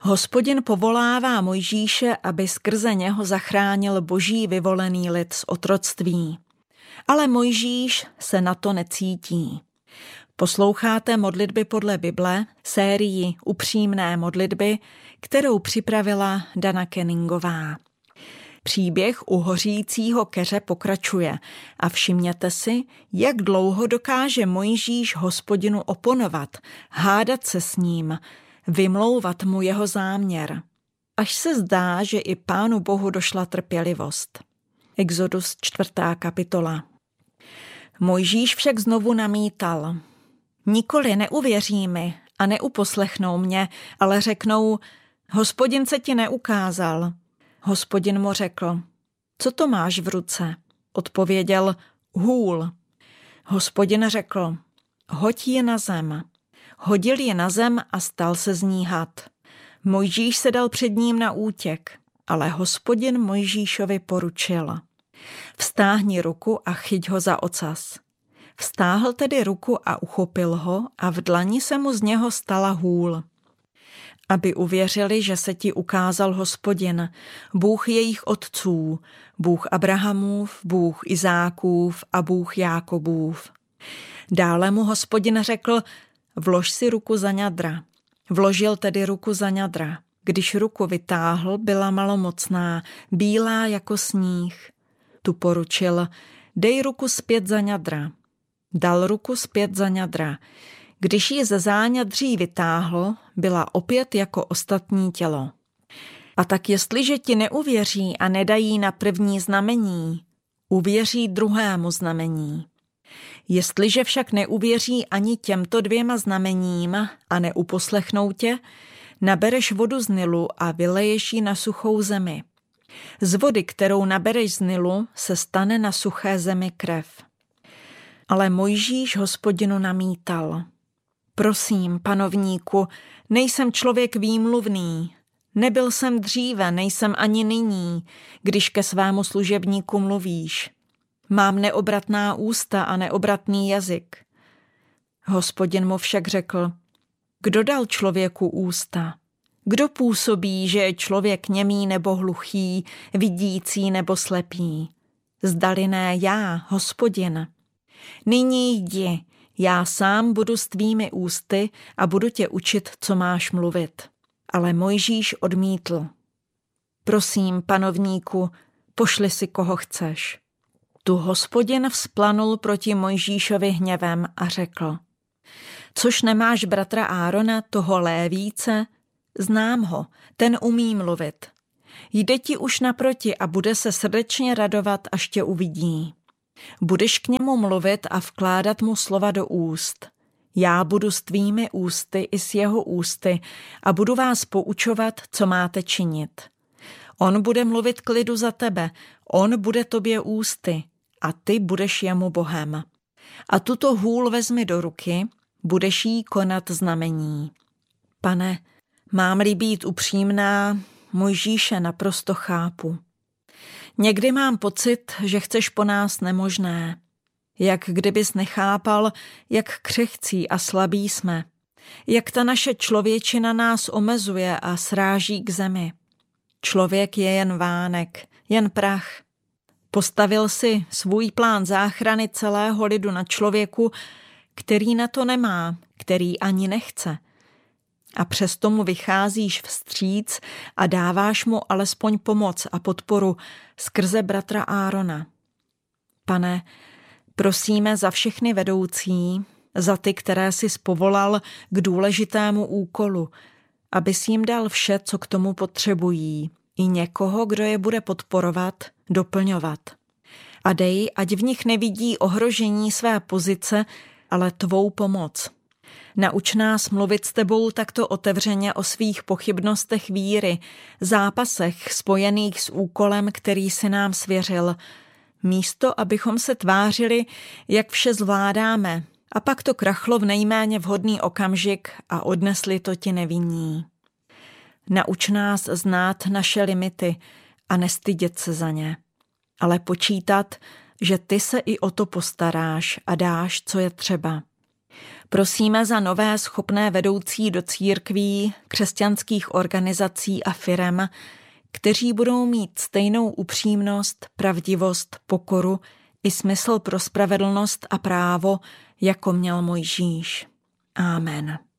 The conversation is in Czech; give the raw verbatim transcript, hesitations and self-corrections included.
Hospodin povolává Mojžíše, aby skrze něho zachránil boží vyvolený lid z otroctví. Ale Mojžíš se na to necítí. Posloucháte modlitby podle Bible, sérii Upřímné modlitby, kterou připravila Dana Kenningová. Příběh u hořícího keře pokračuje a všimněte si, jak dlouho dokáže Mojžíš Hospodinu oponovat, hádat se s ním, vymlouvat mu jeho záměr. Až se zdá, že i Pánu Bohu došla trpělivost. Exodus čtvrtá kapitola. Mojžíš však znovu namítal. Nikoli neuvěří mi a neuposlechnou mě, ale řeknou, Hospodin se ti neukázal. Hospodin mu řekl, co to máš v ruce? Odpověděl, hůl. Hospodin řekl, hoď ji na zem. Hodil ji na zem a stal se z ní had. Mojžíš se dal před ním na útěk, ale Hospodin Mojžíšovi poručil. Vstáhni ruku a chyť ho za ocas. Vstáhl tedy ruku a uchopil ho a v dlani se mu z něho stala hůl. Aby uvěřili, že se ti ukázal Hospodin, Bůh jejich otců, Bůh Abrahamův, Bůh Izákův a Bůh Jákobův. Dále mu Hospodin řekl, vlož si ruku za ňadra. Vložil tedy ruku za ňadra. Když ruku vytáhl, byla malomocná, bílá jako sníh. Tu poručil, dej ruku zpět za ňadra. Dal ruku zpět za ňadra. Když ji ze záňadří vytáhl, byla opět jako ostatní tělo. A tak jestliže ti neuvěří a nedají na první znamení, uvěří druhému znamení. Jestliže však neuvěří ani těmto dvěma znamením a neuposlechnou tě, nabereš vodu z Nilu a vyleješ ji na suchou zemi. Z vody, kterou nabereš z Nilu, se stane na suché zemi krev. Ale Mojžíš Hospodinu namítal. Prosím, panovníku, nejsem člověk výmluvný. Nebyl jsem dříve, nejsem ani nyní, když ke svému služebníku mluvíš. Mám neobratná ústa a neobratný jazyk. Hospodin mu však řekl, kdo dal člověku ústa? Kdo působí, že je člověk němý nebo hluchý, vidící nebo slepý? Zdali ne já, Hospodin. Nyní jdi, já sám budu s tvými ústy a budu tě učit, co máš mluvit. Ale Mojžíš odmítl. Prosím, panovníku, pošli si, koho chceš. Tu Hospodin vzplanul proti Mojžíšovi hněvem a řekl, což nemáš bratra Árona, toho Lévíce? Znám ho, ten umí mluvit. Jde ti už naproti a bude se srdečně radovat, až tě uvidí. Budeš k němu mluvit a vkládat mu slova do úst. Já budu s tvými ústy i s jeho ústy a budu vás poučovat, co máte činit. On bude mluvit k lidu za tebe, on bude tobě ústy a ty budeš jemu Bohem. A tuto hůl vezmi do ruky, budeš jí konat znamení. Pane, mám-li být upřímná, Mojžíše naprosto chápu. Někdy mám pocit, že chceš po nás nemožné. Jak kdybys nechápal, jak křehcí a slabí jsme. Jak ta naše člověčina nás omezuje a sráží k zemi. Člověk je jen vánek, jen prach. Postavil si svůj plán záchrany celého lidu na člověku, který na to nemá, který ani nechce. A přesto mu vycházíš vstříc a dáváš mu alespoň pomoc a podporu skrze bratra Árona. Pane, prosíme za všechny vedoucí, za ty, které jsi povolal k důležitému úkolu, abys jim dal vše, co k tomu potřebují, i někoho, kdo je bude podporovat, doplňovat. A dej, ať v nich nevidí ohrožení své pozice, ale tvou pomoc. Nauč nás mluvit s tebou takto otevřeně o svých pochybnostech víry, zápasech spojených s úkolem, který si nám svěřil, místo abychom se tvářili, jak vše zvládáme, a pak to krachlo v nejméně vhodný okamžik a odnesli to ti nevinní. Nauč nás znát naše limity a nestydět se za ně, ale počítat, že ty se i o to postaráš a dáš, co je třeba. Prosíme za nové schopné vedoucí do církví, křesťanských organizací a firem, kteří budou mít stejnou upřímnost, pravdivost, pokoru i smysl pro spravedlnost a právo, jako měl Mojžíš. Amen.